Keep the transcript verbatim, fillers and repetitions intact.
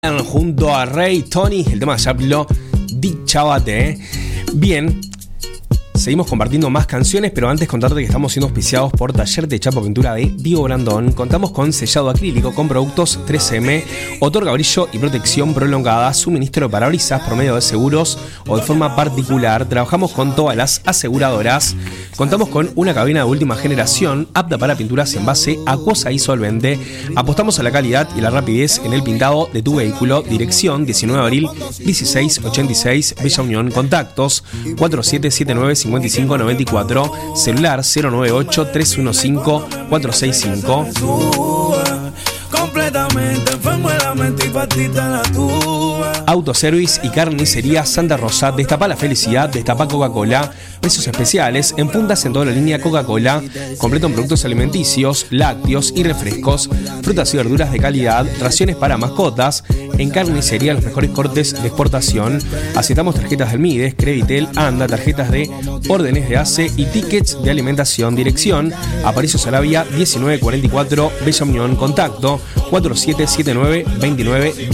Junto a Ray Tony, el tema de Chaplo, Di Chavate. Bien, seguimos compartiendo más canciones, pero antes contarte que estamos siendo auspiciados por Taller de Chapa Pintura de Diego Brandón. Contamos con sellado acrílico con productos tres eme, otorga brillo y protección prolongada, suministro de parabrisas por medio de seguros o de forma particular. Trabajamos con todas las aseguradoras. Contamos con una cabina de última generación apta para pinturas en base acuosa y solvente. Apostamos a la calidad y la rapidez en el pintado de tu vehículo. Dirección diecinueve de abril dieciséis ochenta y seis, Bella Unión. Contactos cuatro siete siete nueve cinco cinco nueve cuatro, celular cero nueve ocho tres uno cinco cuatro seis cinco. Completamente enfermo de la mente y patita en la tuba. Autoservice y carnicería Santa Rosa. Destapa la felicidad, destapa Coca-Cola. Precios especiales en puntas en toda la línea Coca-Cola. Completo en productos alimenticios, lácteos y refrescos. Frutas y verduras de calidad. Raciones para mascotas. En carnicería los mejores cortes de exportación. Aceptamos tarjetas del Mides, Creditel, Anda, tarjetas de órdenes de A C E y tickets de alimentación. Dirección Aparicio Saravia diecinueve cuarenta y cuatro, Bella Unión. Contacto cuatro siete siete nueve dos nueve